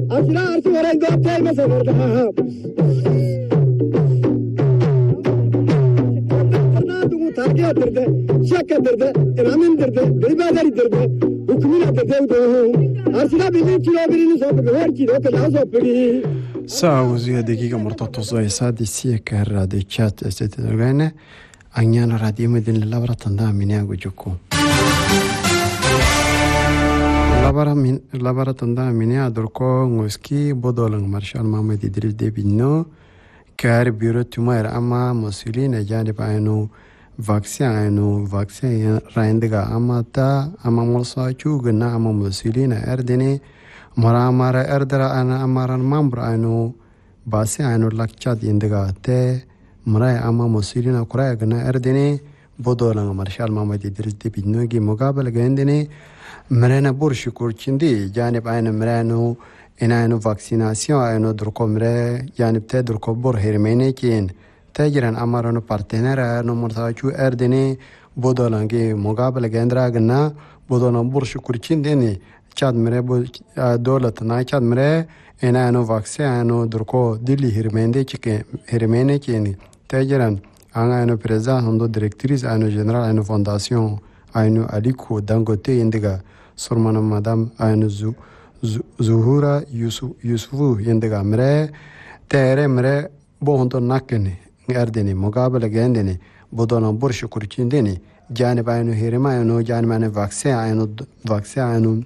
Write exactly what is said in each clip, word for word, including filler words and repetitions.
أسرع أرسل دوتة مسافرة تارجع درده شاكة درده إنامين درده بريبادري درده وكمينة درده ودوهم أرسل بيجي كيلو بريني صوب غير كيلو كلا صوب بري ساوزي دقيقة مرتبطة زي سادي سيكر رادي تشات استدرجنا أنيانا رادي مدين لبرة تندا منيا وجوكو لبرة من لبرة تندا منيا دركو موسكي بدولن مارشال محمد إدريس ديبينو كار بيرو تماير أما مسؤولين جانب عينو vaccin anu vaccin raindiga amata ama molsa chugna ama musilina erdini mara mara erdara ana amaran mambra anu basi anu lakchat indiga te mara ama musilina kuraya gna erdini bodola marshal Muhammad Idris Debinogi mugabal gendini marana burshukur chindi janib anu maranu ina anu vaccination anu durkomre janib te durko bor hermene kin تاجران أمرنا بارتنر نمرتاجو أردني بدولانجي مقابلة جندرا جنا بدولان برش كورتين دني شاد مرة دولة نا شاد مرة إنا إنه vaccine إنه دركو دلي هرميندي كي هرميني كيني تاجران أنا إنه بريزا هندو ديريكتريس إنه جنرال إنه فونداسيون إنه أليكو دانغوتي إنديكا سورمانا مدام إنه زو زهورا يوسف يوسفو إنديكا مرة تيري مرة بوهندو ناكني أردني مقابلة جندني بدون برش كورتشيندني جانب عينو هيرما إنه جانب عينو vaccine إنه vaccine إنه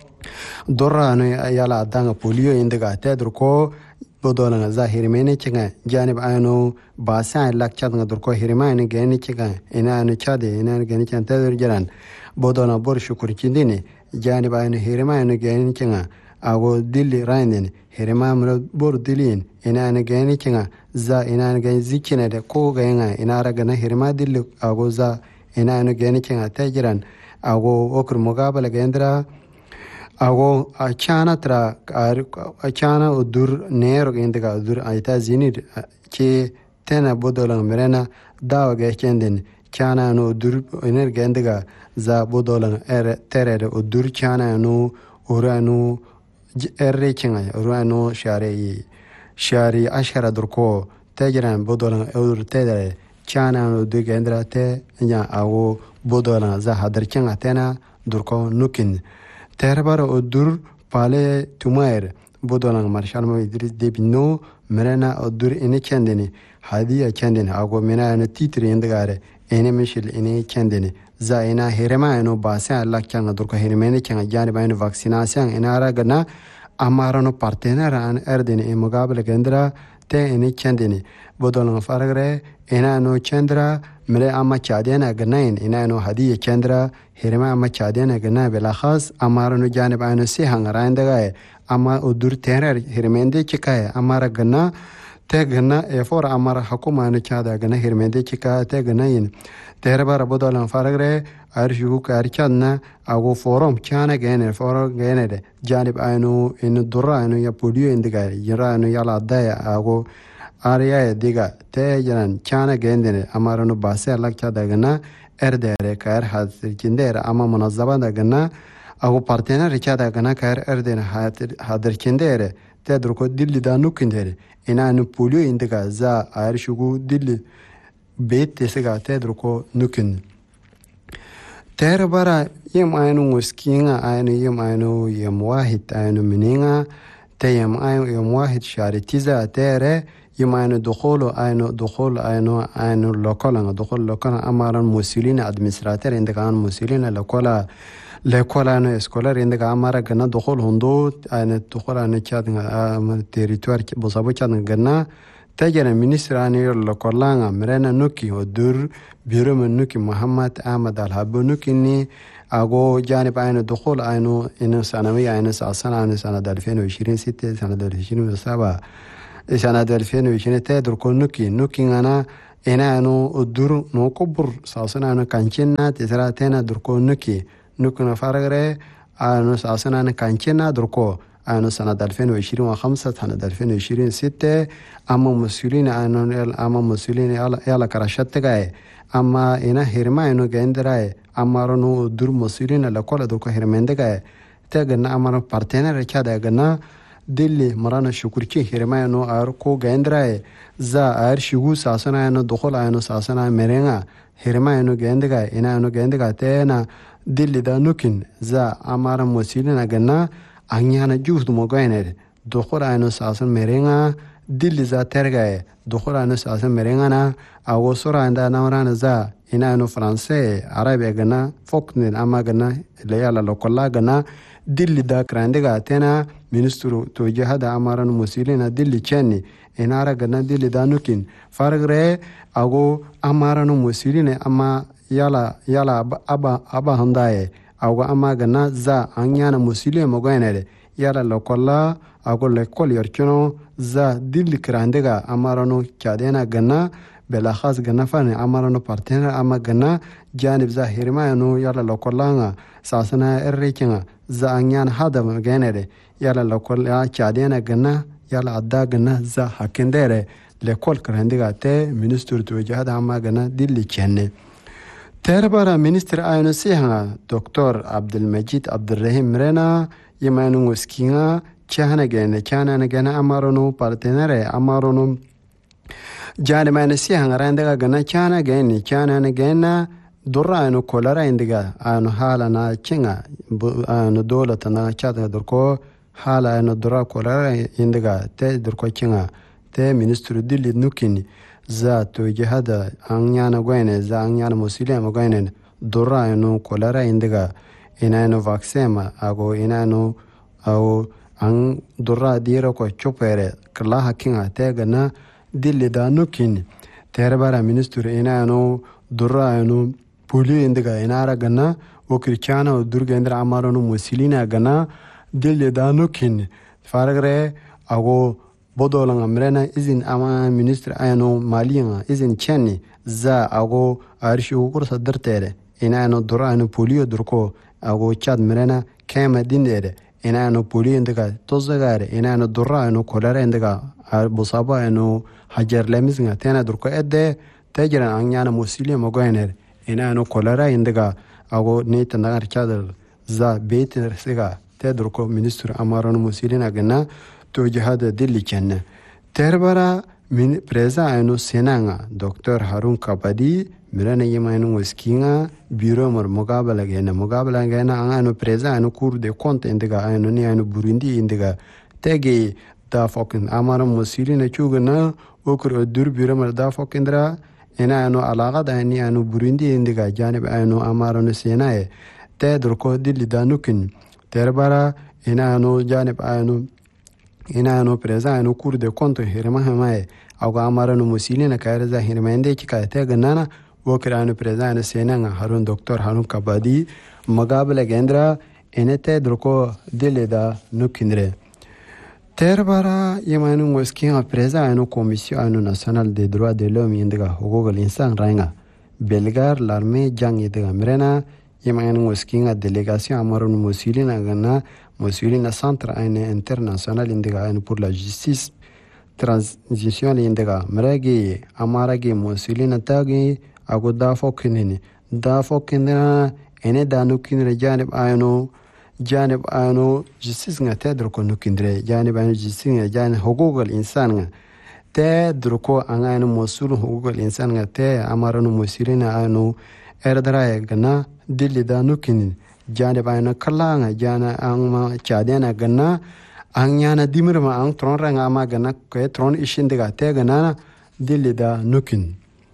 دورا إنه يلا دعنا بوليو إندقا تدركو بدون غزا هيرماني كذا جانب عينو باسان لك كذا دركو هيرماني جاني كذا إنا إنه كذا إنا جاني كذا تدر جران بدون برش كورتشيندني جانب عينو هيرما إنه جاني كذا أقول دلي رايندن هيرما مرد بور دلين إنا أنا جاني كنا زا إنا أنا جاني زيكنا ده كو جانا إنا رجعنا هيرما دلي أقول زا إنا أنا جاني كنا تاجران أقول أكر مقابلة جندرا أقول أشانا ترى أشانا ودور نيرو جندرا ودور أيتا زينير كي تنا بدولان مرنا داو جاكندن كنا نو دور إنر جندرا زا بدولان إر ترى ودور كنا نو ورانو الريكينغ روانو شاري شاري أشهر دركو تجران بدولان أور تدري كان أنو دعندرا ت يا أو بدولان زه هدركينغ تنا دركو نوكين تربار أدور بالي تومير بدولان مارشال ما يدرس دبنو مرنا أدور إني كندني هذه كندني أو منا نتيتري عندكاره إني مشيل إني كندني زاينا هيرما إنه باسا الله كان دركو هيرماني كان جانب إنه فاكسيناسيون إنا راجنا أمارانو بارتنر عن أردني مقابل كندرا te ini chendini bodolong faragre ina no chendra mre amma chadena gnain ina no hadiye chendra hirma amma chadena gna bela khas amara no janib ayno se hangaranda gae amma udur terer hirmende chikaye amara gna te gna e for amara hukuma no chada gna hirmende chika te gnain terba bodolong faragre arshu ka archadna ago forum chana gene forum gene de janib ayno in durra ayno ya polio indiga yara ayno yala daya ago Arya diga te janan chana gendene amarano base alakcha dagana erdere kar hadir kindere ama munazzaba dagana ago partner richa dagana kar erdene hadir kindere te druko dilli danu kindere ina nu polio indiga za arshugu dilli bet tesega te druko nukin ter bara yem aynu muskinga aynu yem aynu yem wahid aynu mininga te yem aynu yem wahid sharitiza tere يمانو دخول أينو دخول أينو أينو لوكالا دخول لوكالا أمارن مسؤولين أدمنستراتور عندك عن مسؤولين لوكالا لوكالا أنو إسكولار عندك أمارا جنا دخول هندو أينو دخول أنو كذا أم تريتوار بصابو كذا جنا تجرى منيستر أنو لوكالا مرنا نوكي ودور بيرو من نوكي محمد أحمد الحبو نوكي ني أقو جانب أينو دخول أينو إنو سنوية أينو سنة أينو سنة ألفين وعشرين ستة سنة ألفين وسبعة سنة ألفين وعشرين تدر كل نوكي نوكي أنا أنا أنو الدور نو كبر ساسنا أنا كانشنا تزرع تنا در كل نوكي نوكي نفرغره أنا ساسنا أنا كانشنا در كل أنا سنة ألفين وعشرين وخمسة سنة ألفين وعشرين ستة أما مسؤولين أنا أما مسؤولين يلا يلا كراشات جاي أما أنا هرما أنو جندراي أما رنو الدور مسؤولين لكل در كل هرمند جاي تجنا أما بارتنر كذا جنا dilli marana shukurchi hirmayano ar ko gendrae za ar shigu sasana ano dokhola ano sasana merenga hirmayano gendiga ina ano gendiga tena dilli da nukin za amara mosilina ganna anyana juhd mogainer dokhola ano sasan merenga dilli za tergae dokhola ano sasan merenga na awo sura anda namrana za ina ano français arabe ganna foknen ama ganna layala lokolla ganna dilli da krandiga tena ministru to jihada amaran musilina dilli chenni enara ganna dilli da nukin fargre ago amaran musilina ama yala yala aba aba handaye ago ama ganna za anyana musilina mogainere yala lokolla ago lekol yarchuno za dilli krandiga amarano chadena ganna bela khas ganna fane amarano partner ama ganna janib za hirmayano yala lokollanga sasana errekinga za anyan hadam genere yala lokol ya chadena ganna yala adda ganna za hakendere lekol krandiga te minister to jihad amma ganna dilli chenne terbara minister ayno sihanga doktor abdul majid abdurrahim rena yemanu ngoskinga chana gene chana gene amarono partenere amarono jani mana sihanga randaga ganna chana gene chana gene durra anu kolara indiga anu hala na chinga anu dola tana chata durko hala anu durra kolara indiga te durko chinga te ministru dilli nukini za to jihada anyana goine za anyana muslima goine durra anu kolara indiga ina anu vaccine ago ina anu au ang durra dira ko chopere kala hakinga te gana dilli da nukini terbara ministru ina anu durra anu puli indiga inara gana o kirchana o durgendra amarano musilina gana dilli da nukin faragre ago bodolanga mrena izin ama minister ayano maliya izin cheni za ago arshi ukur sadartere inano durano puli durko ago chad mrena kema dindere inano puli indiga tozagare inano durano kolera indiga busaba eno hajar lemizga tena durko edde tajran anyana musilima mogoiner inano kolera indiga ago neta nagar chadal za beter siga tedruko minister amaron musilina gana to jihad dilli chenna terbara min preza ayno senanga doktor harun kabadi mirana yemanu waskinga biro mar mugabala gena mugabala gena angano preza ayno kur de compte indiga ayno ni ayno burundi indiga tege da fokin amaron musilina chugana okur dur biro mar da fokindra ina anu alaqa da ni anu burundi indiga janib anu amarano senae te durko dilli danukin terbara ina anu janib anu ina anu preza anu kurde konto hirma hamae ago amarano musilina kairza hirmende kika te ganana wokir anu preza anu senanga harun doktor harun kabadi magabla gendra ene te durko dilli da nukinre terbara yemanu ngoskinga preza anu commission anu national des droits de l'homme indiga hukukul insan ranga belgar l'armée jang indiga mrena yemanu ngoskinga délégation amaron musilina gana musilina centre anu international indiga anu pour la justice transition indiga mregi amaragi musilina tagi ago da fokinini da fokinina ene da nukinre janib anu janib anu justice nga te druko nukindre janib anu justice nga janib hukukul insan nga te druko anga anu mosul hukukul insan nga te amaranu musirina anu erdraya gana dilli da nukin janib anu kala nga jana ang chadena gana ang yana dimirma ang tron ranga ama gana kwe tron ishindiga te gana dilli da nukin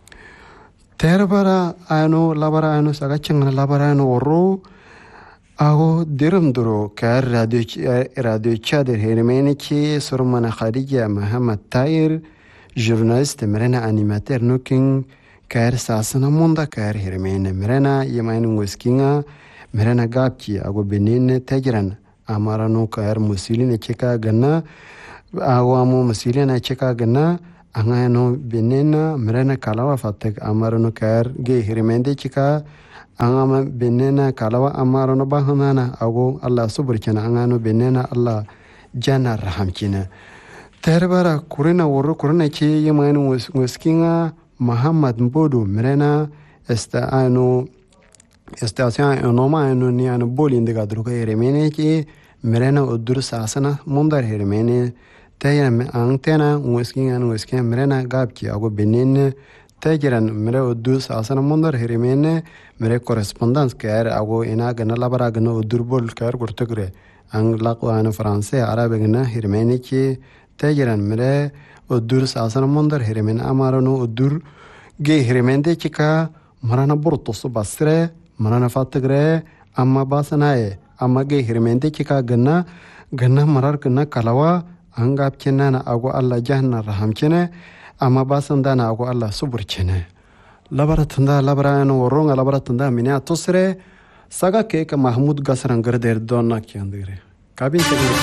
terbara anu labara anu sagachang labara anu oru ago diram duro kar radio radio chader hermeni ki surmana khadija muhammad tair journaliste merena animateur nuking kar sasana monda kar hermeni merena yemain ngoskinga merena gapki ago benin tajran amarano kar musilina cheka ganna ago amu musilina cheka ganna angano benena merena kalawa fatek amarano kar ge hermende cheka angama benena kalawa amarano bahanana ago Allah suburkina angano benena Allah jana rahamkina terbara kurina woro kurina che yemanu waskinga Muhammad Mbodo merena esta ano station enoma eno ni ano boli indiga druga remene che merena udur sasana mundar hermene tayana antena ngoskinga ngoskinga merena gabki ago benene tajiran mere udur sasana mundar hermene mere correspondance kar ago ina gana labara gana udur bol kar gurtugre ang laqwana français arabe gana hermene ki tajiran mere udur sasana mundar hermene amarano udur ge hermende chika marana burtosu basre marana fatgre amma basanae amma ge hermende chika gana gana marar gana kalawa angap chena na ago alla jahna raham chene amma basanda na ago alla subur chene labaratunda labarano woronga labaratunda minya tosre saga ke ka mahmud gasran garder donna kyandire kabin tegre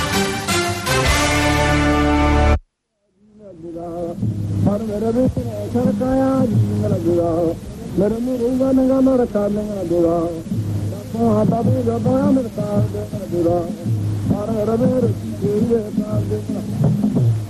har mere be sarkaya jingala dura mere muruga nanga marka nanga dura hata be gaba merka dura har mere be ye ta